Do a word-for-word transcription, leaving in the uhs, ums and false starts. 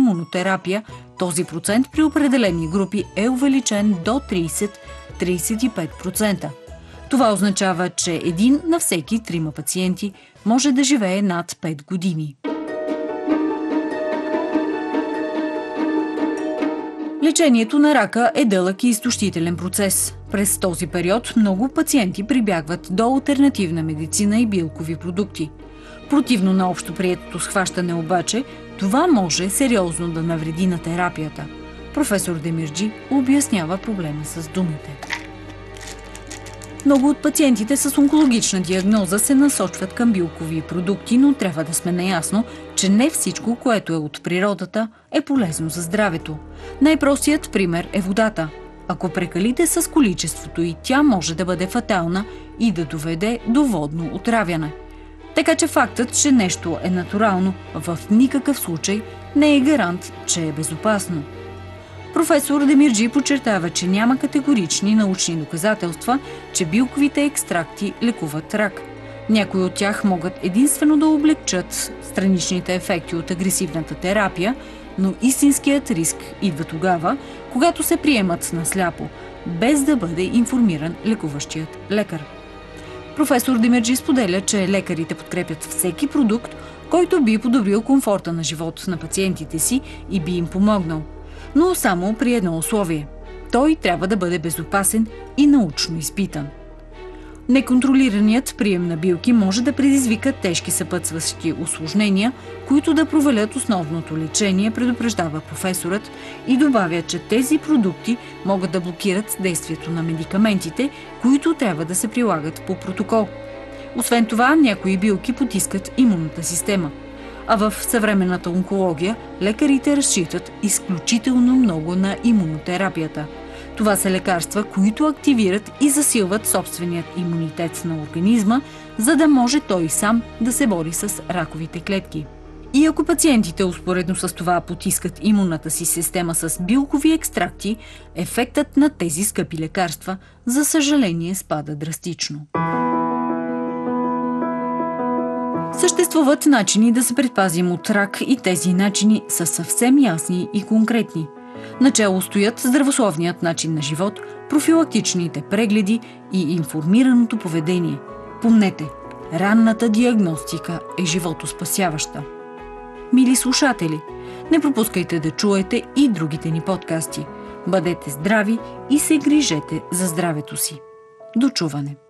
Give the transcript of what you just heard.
имунотерапия, този процент при определени групи е увеличен до трийсет до трийсет и пет процента. Това означава, че един на всеки трима пациенти може да живее над пет години. Лечението на рака е дълъг и изтощителен процес. През този период много пациенти прибягват до алтернативна медицина и билкови продукти. Противно на общоприетото схващане обаче, това може сериозно да навреди на терапията. Професор Демирджи обяснява проблема с думите. Много от пациентите с онкологична диагноза се насочват към билкови продукти, но трябва да сме наясно, че не всичко, което е от природата, е полезно за здравето. Най-простият пример е водата. Ако прекалите с количеството и тя може да бъде фатална и да доведе до водно отравяне. Така че фактът, че нещо е натурално, в никакъв случай не е гарант, че е безопасно. Професор Демирджи подчертава, че няма категорични научни доказателства, че билковите екстракти лекуват рак. Някои от тях могат единствено да облегчат страничните ефекти от агресивната терапия, но истинският риск идва тогава, когато се приемат насляпо, без да бъде информиран лекуващият лекар. Професор Демирджи споделя, че лекарите подкрепят всеки продукт, който би подобрил комфорта на живот на пациентите си и би им помогнал. Но само при едно условие. Той трябва да бъде безопасен и научно изпитан. Неконтролираният прием на билки може да предизвика тежки съпътстващи усложнения, които да провалят основното лечение, предупреждава професорът и добавя, че тези продукти могат да блокират действието на медикаментите, които трябва да се прилагат по протокол. Освен това, някои билки потискат имунната система. А в съвременната онкология лекарите разчитат изключително много на имунотерапията. Това са лекарства, които активират и засилват собственият имунитет на организма, за да може той сам да се бори с раковите клетки. И ако пациентите успоредно с това потискат имунната си система с билкови екстракти, ефектът на тези скъпи лекарства, за съжаление, спада драстично. Съществуват начини да се предпазим от рак и тези начини са съвсем ясни и конкретни. Начело стоят здравословният начин на живот, профилактичните прегледи и информираното поведение. Помнете, ранната диагностика е животоспасяваща. Мили слушатели, не пропускайте да чуете и другите ни подкасти. Бъдете здрави и се грижете за здравето си. До чуване!